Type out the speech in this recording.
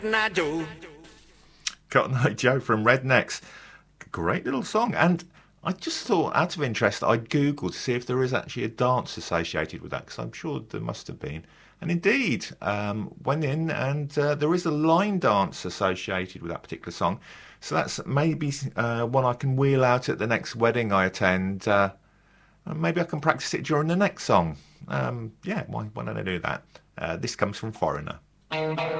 Cotton Eye Joe from Rednecks. Great little song. And I just thought, out of interest, I'd Google to see if there is actually a dance associated with that, because I'm sure there must have been. And indeed, went in and there is a line dance associated with that particular song. So that's maybe one I can wheel out at the next wedding I attend. And maybe I can practice it during the next song. Yeah, why don't I do that? This comes from Foreigner.